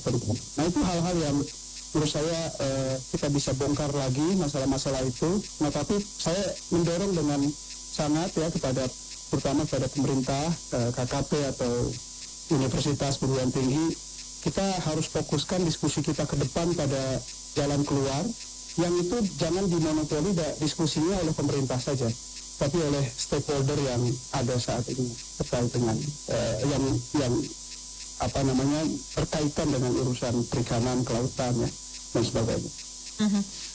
Nah itu hal-hal yang menurut saya kita bisa bongkar lagi masalah-masalah itu. Nah tapi saya mendorong dengan sangat ya terutama kepada pemerintah, KKP atau universitas perguruan tinggi, kita harus fokuskan diskusi kita ke depan pada jalan keluar yang itu jangan dimonopoli diskusinya oleh pemerintah saja, tapi oleh stakeholder yang ada saat ini terkait dengan yang berkaitan dengan urusan perikanan, kelautan ya, dan sebagainya.